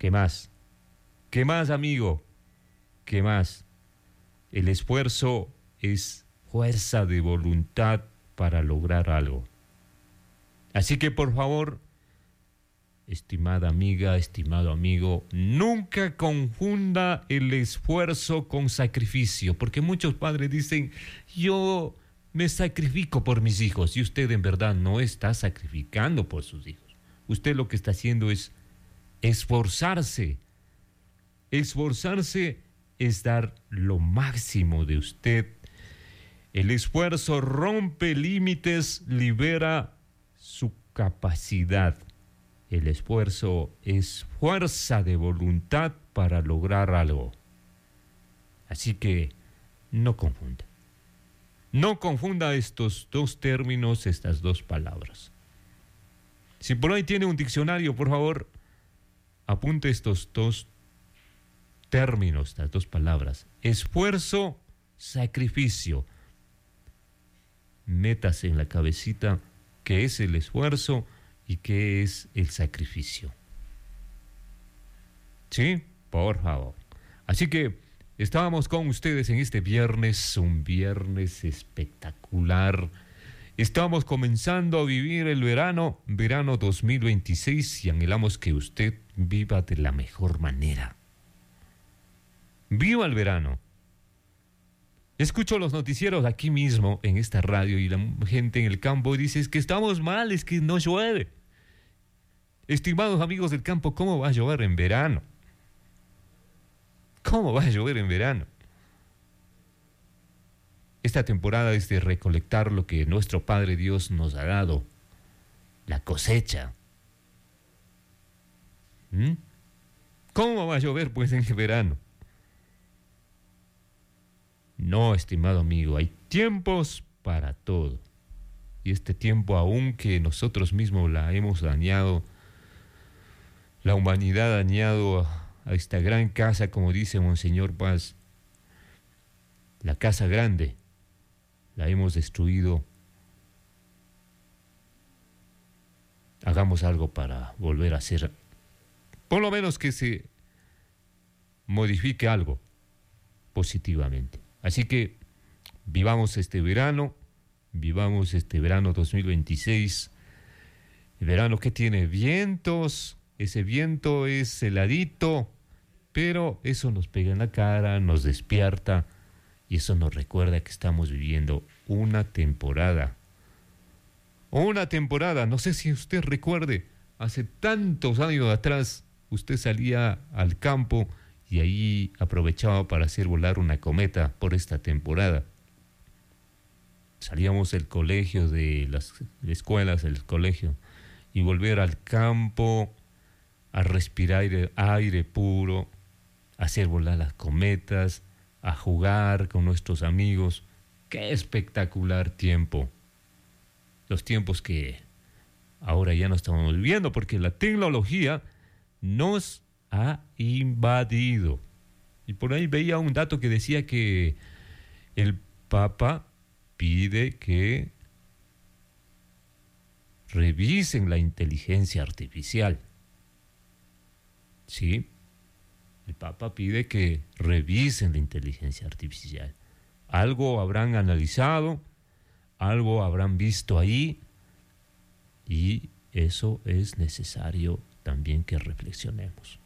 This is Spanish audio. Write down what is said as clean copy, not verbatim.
¿Qué más? ¿Qué más, amigo? ¿Qué más? El esfuerzo es fuerza de voluntad para lograr algo. Así que, por favor, estimada amiga, estimado amigo, nunca confunda el esfuerzo con sacrificio, porque muchos padres dicen, yo me sacrifico por mis hijos, y usted en verdad no está sacrificando por sus hijos. Usted lo que está haciendo es esforzarse. Esforzarse es dar lo máximo de usted. El esfuerzo rompe límites, libera su capacidad. El esfuerzo es fuerza de voluntad para lograr algo. Así que no confunda. No confunda estos dos términos, estas dos palabras. Si por ahí tiene un diccionario, por favor, apunte estos dos términos, estas dos palabras. Esfuerzo, sacrificio. Métase en la cabecita qué es el esfuerzo y qué es el sacrificio. ¿Sí? Por favor. Así que estábamos con ustedes en este viernes, un viernes espectacular. Estamos comenzando a vivir el verano 2026, y anhelamos que usted viva de la mejor manera. ¡Viva el verano! Escucho los noticieros aquí mismo en esta radio y la gente en el campo dice, es que estamos mal, es que no llueve. Estimados amigos del campo, ¿cómo va a llover en verano? ¿Cómo va a llover en verano? Esta temporada es de recolectar lo que nuestro Padre Dios nos ha dado, la cosecha. ¿Cómo va a llover pues en verano? No, estimado amigo, hay tiempos para todo. Y este tiempo, aun que nosotros mismos la hemos dañado, la humanidad ha dañado a esta gran casa, como dice Monseñor Paz, la casa grande, la hemos destruido. Hagamos algo para volver a hacer, por lo menos que se modifique algo positivamente. Así que vivamos este verano 2026, el verano que tiene vientos, ese viento es heladito, pero eso nos pega en la cara, nos despierta, y eso nos recuerda que estamos viviendo una temporada, no sé si usted recuerde, hace tantos años atrás, usted salía al campo y ahí aprovechaba para hacer volar una cometa por esta temporada. Salíamos del colegio, de las escuelas, del colegio, y volver al campo a respirar aire puro, a hacer volar las cometas, a jugar con nuestros amigos. ¡Qué espectacular tiempo! Los tiempos que ahora ya no estamos viviendo, porque la tecnología nos ha invadido. Y por ahí veía un dato que decía que el Papa pide que revisen la inteligencia artificial. Sí, el Papa pide que revisen la inteligencia artificial. Algo habrán analizado, algo habrán visto ahí, y eso es necesario también que reflexionemos.